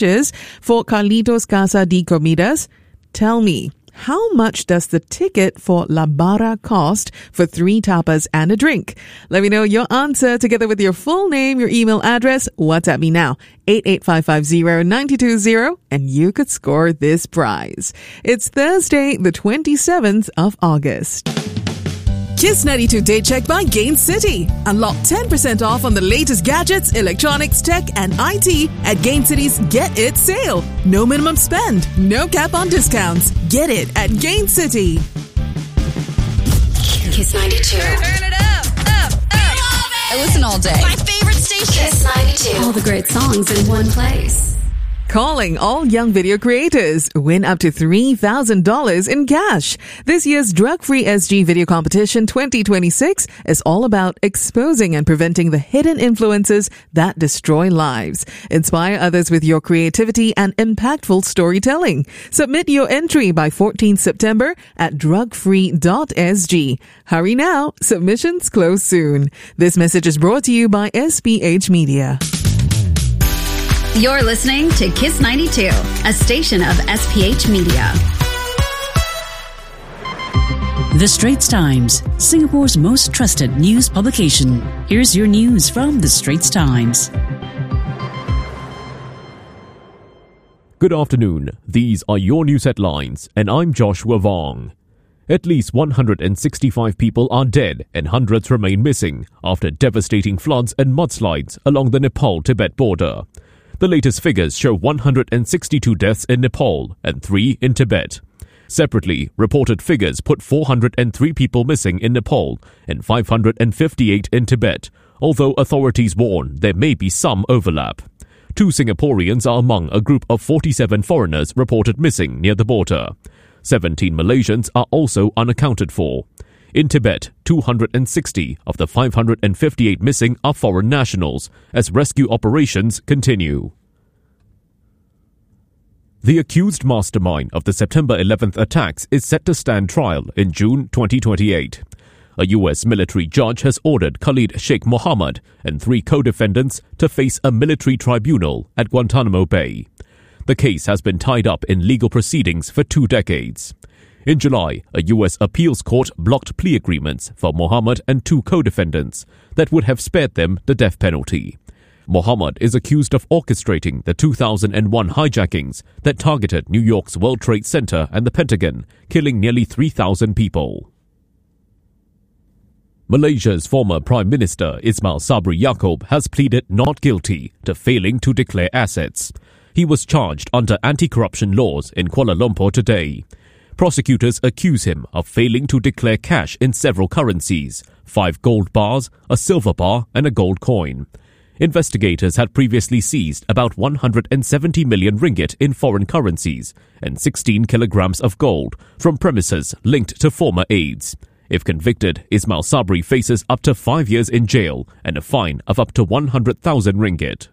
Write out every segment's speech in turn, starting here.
for Carlitos Casa de Comidas. Tell me, how much does the ticket for La Barra cost for 3 tapas and a drink? Let me know your answer together with your full name, your email address. WhatsApp me now, 88550-920, and you could score this prize. It's Thursday, the 27th of August. Kiss 92 Day Check by Gain City. Unlock 10% off on the latest gadgets, electronics, tech, and IT at Gain City's Get It sale. No minimum spend, no cap on discounts. Get it at Gain City. Kiss 92. Turn it up. I listen all day. My favorite station. Kiss 92. All the great songs in one place. Calling all young video creators. Win up to $3,000 in cash. This year's Drug-Free SG Video Competition 2026 is all about exposing and preventing the hidden influences that destroy lives. Inspire others with your creativity and impactful storytelling. Submit your entry by 14th September at drugfree.sg. Hurry now. Submissions close soon. This message is brought to you by SPH Media. You're listening to Kiss 92, a station of SPH Media. The Straits Times, Singapore's most trusted news publication. Here's your news from The Straits Times. Good afternoon. These are your news headlines, and I'm Joshua Vong. At least 165 people are dead and hundreds remain missing after devastating floods and mudslides along the Nepal-Tibet border. The latest figures show 162 deaths in Nepal and 3 in Tibet. Separately, reported figures put 403 people missing in Nepal and 558 in Tibet, although authorities warn there may be some overlap. 2 Singaporeans are among a group of 47 foreigners reported missing near the border. 17 Malaysians are also unaccounted for. In Tibet, 260 of the 558 missing are foreign nationals, as rescue operations continue. The accused mastermind of the September 11th attacks is set to stand trial in June 2028. A U.S. military judge has ordered Khalid Sheikh Mohammed and 3 co-defendants to face a military tribunal at Guantanamo Bay. The case has been tied up in legal proceedings for 2 decades. In July, a U.S. appeals court blocked plea agreements for Mohammed and 2 co-defendants that would have spared them the death penalty. Mohammed is accused of orchestrating the 2001 hijackings that targeted New York's World Trade Center and the Pentagon, killing nearly 3,000 people. Malaysia's former Prime Minister Ismail Sabri Yaakob has pleaded not guilty to failing to declare assets. He was charged under anti-corruption laws in Kuala Lumpur today. Prosecutors accuse him of failing to declare cash in several currencies, 5 gold bars, a silver bar, and a gold coin. Investigators had previously seized about 170 million ringgit in foreign currencies and 16 kilograms of gold from premises linked to former aides. If convicted, Ismail Sabri faces up to 5 years in jail and a fine of up to 100,000 ringgit.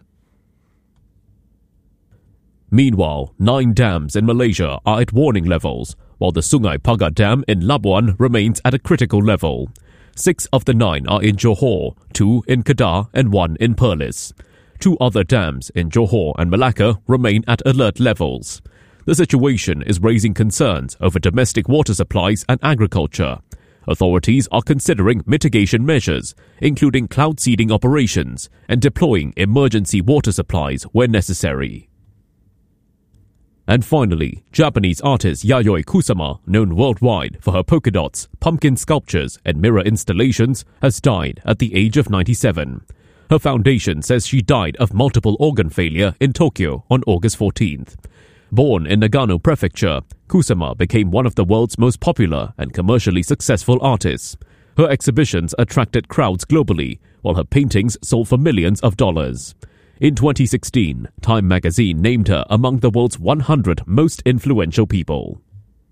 Meanwhile, 9 dams in Malaysia are at warning levels, while the Sungai Pagar Dam in Labuan remains at a critical level. 6 of the 9 are in Johor, 2 in Kedah and 1 in Perlis. 2 other dams in Johor and Malacca remain at alert levels. The situation is raising concerns over domestic water supplies and agriculture. Authorities are considering mitigation measures, including cloud seeding operations and deploying emergency water supplies where necessary. And finally, Japanese artist Yayoi Kusama, known worldwide for her polka dots, pumpkin sculptures, and mirror installations, has died at the age of 97. Her foundation says she died of multiple organ failure in Tokyo on August 14th. Born in Nagano Prefecture, Kusama became one of the world's most popular and commercially successful artists. Her exhibitions attracted crowds globally, while her paintings sold for millions of dollars. In 2016, Time magazine named her among the world's 100 most influential people.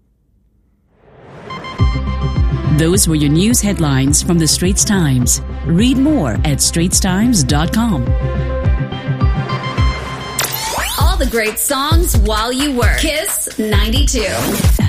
Those were your news headlines from The Straits Times. Read more at straitstimes.com. All the great songs while you work. Kiss 92.